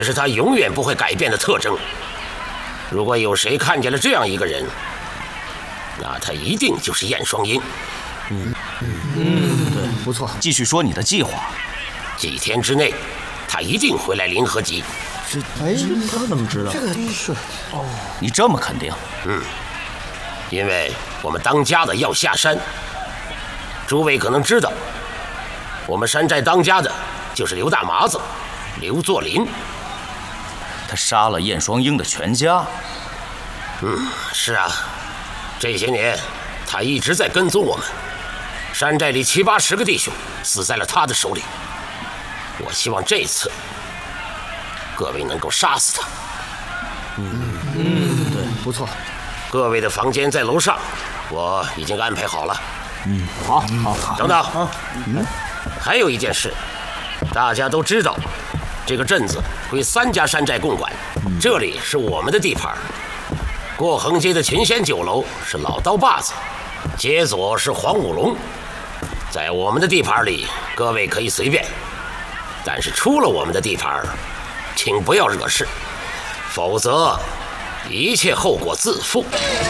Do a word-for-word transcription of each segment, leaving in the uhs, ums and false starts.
是他永远不会改变的特征。如果有谁看见了这样一个人，那他一定就是燕双鹰。 嗯嗯，对，不错。继续说你的计划。 几天之内，他一定回来临河集。 这哎，他怎么知道？ 这个是哦，你这么肯定？ 嗯，因为我们当家的要下山。诸位可能知道，我们山寨当家的就是刘大麻子，刘作霖。 他杀了燕双鹰的全家。 嗯，是啊，这些年他一直在跟踪我们，山寨里七八十个弟兄死在了他的手里。我希望这次各位能够杀死他。 嗯嗯，对，不错。 各位的房间在楼上，我已经安排好了。 嗯，好，好，好。 等等，嗯，还有一件事，大家都知道，这个镇子归三家山寨共管，嗯、这里是我们的地盘。过横街的群仙酒楼是老刀把子，街左是黄五龙。在我们的地盘里，各位可以随便，但是出了我们的地盘，请不要惹事，否则一切后果自负。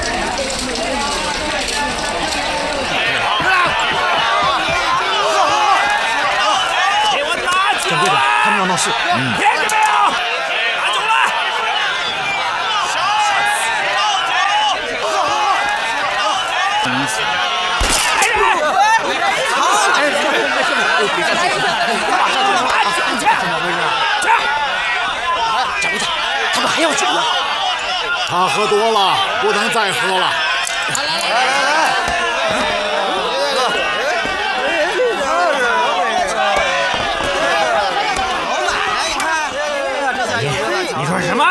掌柜的，他们要闹事。嗯。 听见没有？拿酒来！杀！ 掌柜的，他们还要酒呢。 他喝多了，不能再喝了。 来来来来来！ 你说什么？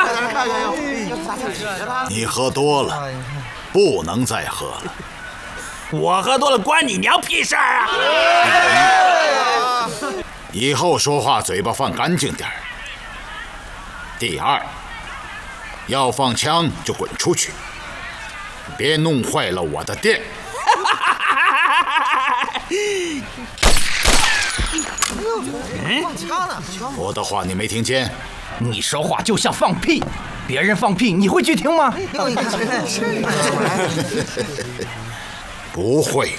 你喝多了，不能再喝了。 我喝多了，关你娘屁事儿啊！以后说话嘴巴放干净点儿。第二，要放枪就滚出去，别弄坏了我的店。我的话你没听见？ 你说话就像放屁，别人放屁你会去听吗？ 不会。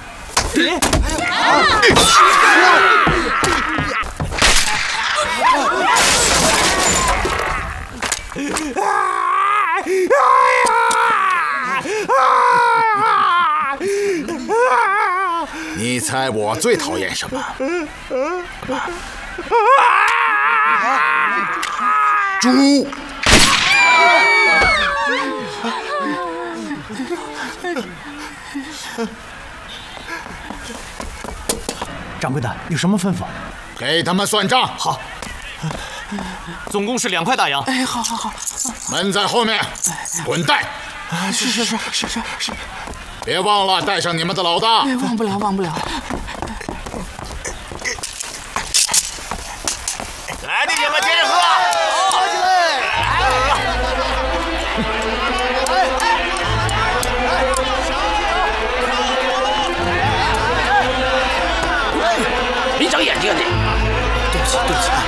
你猜我最讨厌什么？猪！ 掌柜的，有什么吩咐？ 给他们算账。 好。 总共是两块大洋。 哎，好好好。 门在后面，滚带。 啊，是是是是是是。 别忘了带上你们的老大。 哎，忘不了忘不了。 来，弟兄们接着喝。好起来！ 你长眼睛啊你！ 对不起对不起。